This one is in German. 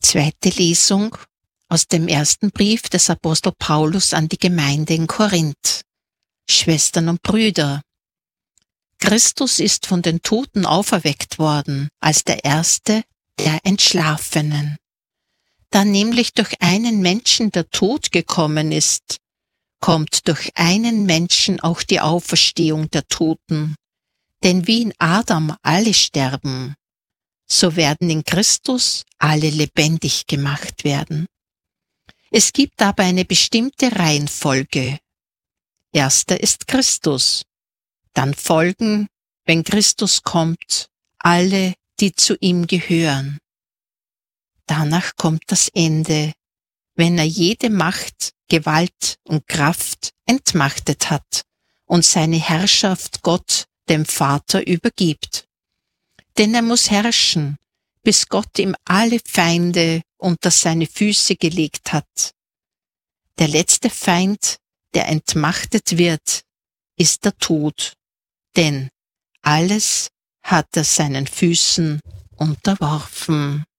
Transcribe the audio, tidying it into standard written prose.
Zweite Lesung aus dem ersten Brief des Apostel Paulus an die Gemeinde in Korinth. Schwestern und Brüder, Christus ist von den Toten auferweckt worden, als der Erste der Entschlafenen. Da nämlich durch einen Menschen der Tod gekommen ist, kommt durch einen Menschen auch die Auferstehung der Toten. Denn wie in Adam alle sterben, so werden in Christus alle lebendig gemacht werden. Es gibt aber eine bestimmte Reihenfolge. Erster ist Christus. Dann folgen, wenn Christus kommt, alle, die zu ihm gehören. Danach kommt das Ende, wenn er jede Macht, Gewalt und Kraft entmachtet hat und seine Herrschaft Gott, dem Vater, übergibt. Denn er muss herrschen, bis Gott ihm alle Feinde unter seine Füße gelegt hat. Der letzte Feind, der entmachtet wird, ist der Tod, denn alles hat er seinen Füßen unterworfen.